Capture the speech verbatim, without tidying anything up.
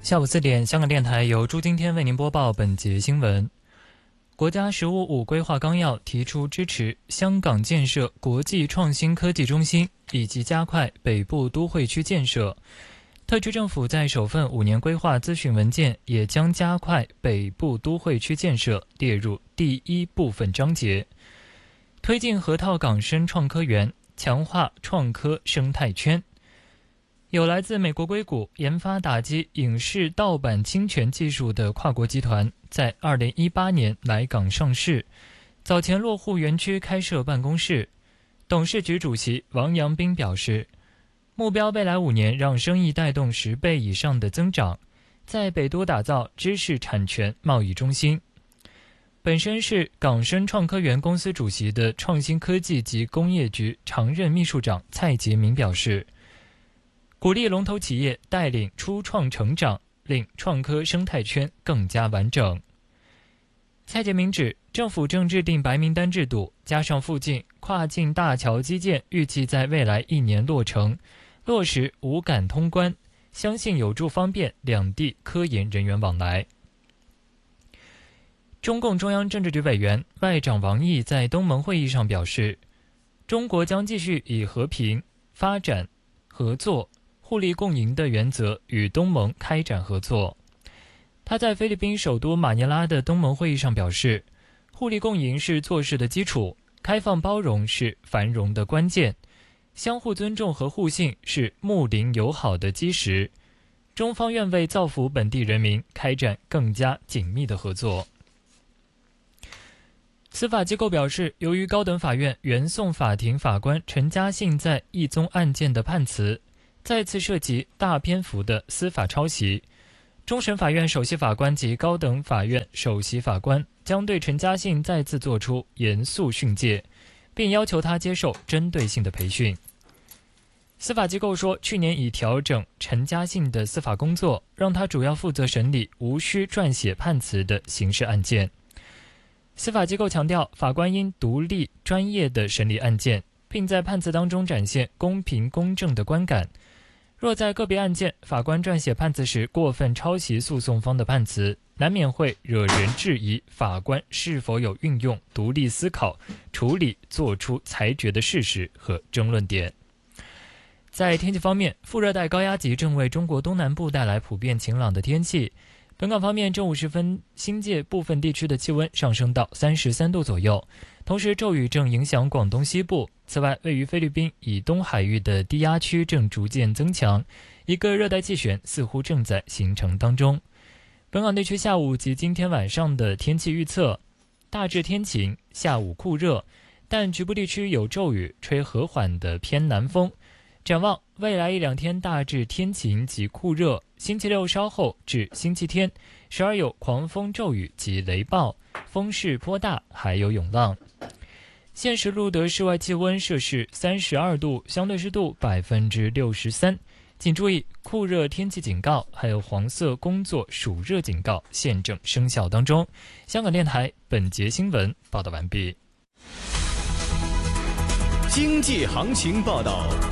下午四点，香港电台由朱今天为您播报本节新闻。国家“十五五”规划纲要提出支持香港建设国际创新科技中心，以及加快北部都会区建设。特区政府在首份五年规划咨询文件也将加快北部都会区建设列入第一部分章节，推进河套港深创科园，强化创科生态圈。有来自美国硅谷研发打击影视盗版侵权技术的跨国集团，在二零一八年来港上市，早前落户园区开设办公室。董事局主席王阳斌表示，目标未来五年让生意带动十倍以上的增长，在北都打造知识产权贸易中心。本身是港深创科园公司主席的创新科技及工业局常任秘书长蔡杰明表示，鼓励龙头企业带领初创成长，令创科生态圈更加完整。蔡杰明指，政府正制定白名单制度，加上附近跨境大桥基建预计在未来一年落成，落实五感通关，相信有助方便两地科研人员往来。中共中央政治局委员外长王毅在东盟会议上表示，中国将继续以和平、发展、合作、互利共赢的原则与东盟开展合作。他在菲律宾首都马尼拉的东盟会议上表示，互利共赢是做事的基础，开放包容是繁荣的关键，相互尊重和互信是睦邻友好的基石。中方愿为造福本地人民开展更加紧密的合作。司法机构表示，由于高等法院原讼法庭法官陈嘉信在一宗案件的判词再次涉及大篇幅的司法抄袭，终审法院首席法官及高等法院首席法官将对陈嘉信再次作出严肃训诫，并要求他接受针对性的培训。司法机构说，去年已调整陈嘉信的司法工作，让他主要负责审理无需撰写判词的刑事案件。司法机构强调，法官应独立专业地审理案件，并在判词当中展现公平公正的观感。若在个别案件，法官撰写判词时过分抄袭诉讼方的判词，难免会惹人质疑法官是否有运用独立思考处理做出裁决的事实和争论点。在天气方面，副热带高压脊正为中国东南部带来普遍晴朗的天气。本港方面，正午时分，新界部分地区的气温上升到三十三度左右，同时骤雨正影响广东西部。此外，位于菲律宾以东海域的低压区正逐渐增强，一个热带气旋似乎正在形成当中。本港地区下午及今天晚上的天气预测，大致天晴，下午酷热，但局部地区有骤雨，吹和缓的偏南风。展望未来一两天大致天晴及酷热，星期六稍后至星期天时而有狂风骤雨及雷暴，风势颇大，还有涌浪。现时录得室外气温摄氏三十二度，相对湿度百分之六十三。请注意，酷热天气警告还有黄色工作暑热警告现正生效当中。香港电台本节新闻报道完毕。 经济行情报道。